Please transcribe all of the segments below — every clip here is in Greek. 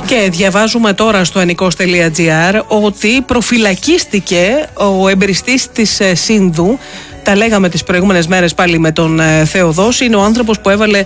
Και διαβάζουμε τώρα στο ennikos.gr ότι προφυλακίστηκε ο εμπειριστής της Σύνδου. Τα λέγαμε τις προηγούμενες μέρες πάλι με τον Θεοδόση. Είναι ο άνθρωπος που έβαλε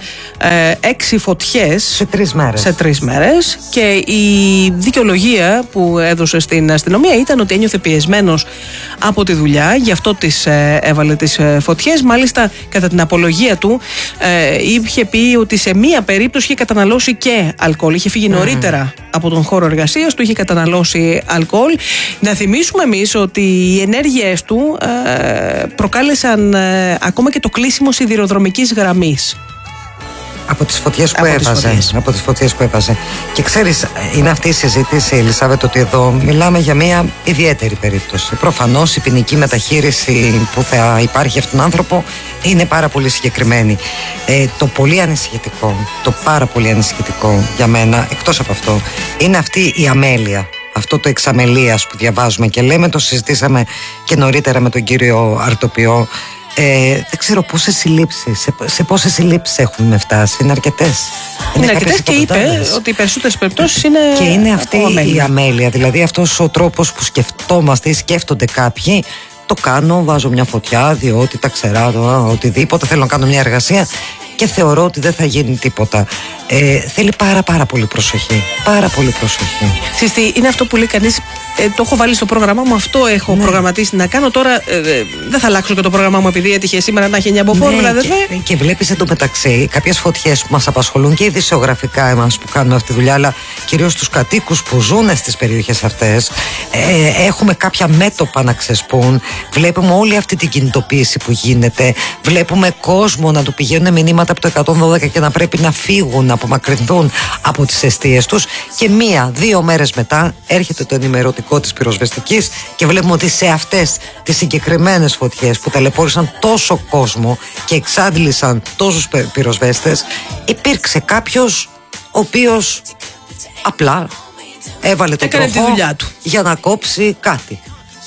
6 φωτιές σε 3 μέρες. Και η δικαιολογία που έδωσε στην αστυνομία ήταν ότι ένιωθε πιεσμένος από τη δουλειά, γι' αυτό τις έβαλε τις φωτιές. Μάλιστα, κατά την απολογία του, είχε πει ότι σε μία περίπτωση είχε καταναλώσει και αλκοόλ. Είχε φύγει νωρίτερα από τον χώρο εργασίας του, είχε καταναλώσει αλκοόλ. Να θυμίσουμε εμείς ότι οι ενέργειές του προκάλεσαν ακόμα και το κλείσιμο σιδηροδρομικής γραμμής. Από τις φωτιές που έβαζε. Και ξέρεις, είναι αυτή η συζήτηση, Ελισάβετ, ότι εδώ μιλάμε για μια ιδιαίτερη περίπτωση. Προφανώς η ποινική μεταχείριση που θα υπάρχει αυτόν τον άνθρωπο είναι πάρα πολύ συγκεκριμένη. Το πολύ ανησυχητικό, το πάρα πολύ ανησυχητικό για μένα, εκτός από αυτό, είναι αυτή η αμέλεια. Αυτό το εξαμελίας που διαβάζουμε και λέμε, το συζητήσαμε και νωρίτερα με τον κύριο Αρτοπιό. Δεν ξέρω πόσες συλλήψεις, σε πόσες συλλήψεις έχουμε φτάσει. Είναι αρκετές. Είναι αρκετές και είπε ότι οι περισσότερες περιπτώσεις είναι. Και είναι αυτή η αμέλεια. Δηλαδή αυτός ο τρόπος που σκεφτόμαστε ή σκέφτονται κάποιοι. Το κάνω, βάζω μια φωτιά, διότι τα ξεράτω, οτιδήποτε. Θέλω να κάνω μια εργασία και θεωρώ ότι δεν θα γίνει τίποτα. Θέλει πάρα πολύ προσοχή. Πάρα πολύ προσοχή. Συστή, είναι αυτό που λέει κανείς. Το έχω βάλει στο πρόγραμμά μου, αυτό έχω προγραμματίσει να κάνω. Τώρα δεν θα αλλάξω και το πρόγραμμά μου επειδή έτυχε σήμερα να έχει 9 αποφόρμουλα, και βλέπεις εντωμεταξύ κάποιες φωτιές που μας απασχολούν και ειδησιογραφικά εμάς που κάνουμε αυτή τη δουλειά, αλλά κυρίως τους κατοίκους που ζουν στις περιοχές αυτές. Έχουμε κάποια μέτωπα να ξεσπούν. Βλέπουμε όλη αυτή την κινητοποίηση που γίνεται. Βλέπουμε κόσμο να του πηγαίνουν μηνύματα από το 112 και να πρέπει να φύγουν, να απομακρυνθούν από τις εστίες τους. Και 1-2 μέρες μετά έρχεται το ενημερωτικό της πυροσβεστικής και βλέπουμε ότι σε αυτές τις συγκεκριμένες φωτιές που ταλαιπώρησαν τόσο κόσμο και εξάντλησαν τόσους πυροσβέστες, υπήρξε κάποιος ο οποίος απλά έβαλε το τροχό για να κόψει κάτι.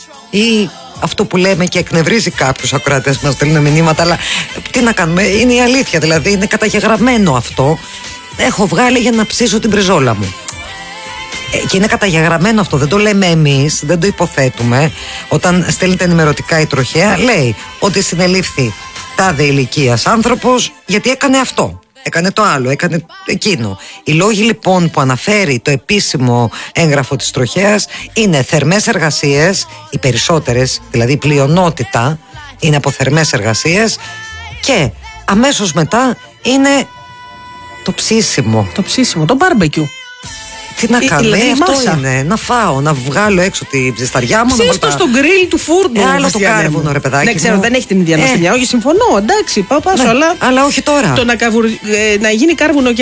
Ή αυτό που λέμε και εκνευρίζει κάποιους ακροατές που μας στέλνουν μηνύματα, αλλά τι να κάνουμε, είναι η αλήθεια, δηλαδή είναι καταγεγραμμένο αυτό. Έχω βγάλει για να ψήσω την πριζόλα μου. Και είναι καταγεγραμμένο αυτό, δεν το λέμε εμείς, δεν το υποθέτουμε. Όταν στέλνεται ενημερωτικά η τροχέα, λέει ότι συνελήφθη τάδε ηλικίας άνθρωπος γιατί έκανε αυτό, έκανε το άλλο, έκανε εκείνο. Οι λόγοι λοιπόν που αναφέρει το επίσημο έγγραφο της τροχέας είναι θερμές εργασίες, οι περισσότερες, δηλαδή η πλειονότητα είναι από θερμές εργασίες, και αμέσως μετά είναι το ψήσιμο. Το ψήσιμο, το barbecue. Τι να κάνω, αυτό είναι. Να φάω, να βγάλω έξω τη ψισταριά μου. Ψήστο στο γκριλ του φούρνου. Άλλο το κάρβουνο, ρε παιδάκι. Δεν ξέρω, δεν έχει την ίδια νοστιμιά. Όχι, συμφωνώ, εντάξει, πάω, αλλά όχι τώρα. Το να γίνει κάρβουνο